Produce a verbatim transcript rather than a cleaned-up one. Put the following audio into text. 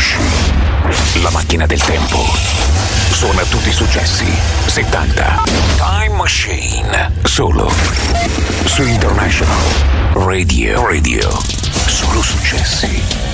Machine. La macchina del tempo. Suona tutti i successi settanta. Time Machine. Solo su International Radio. Radio. Solo successi.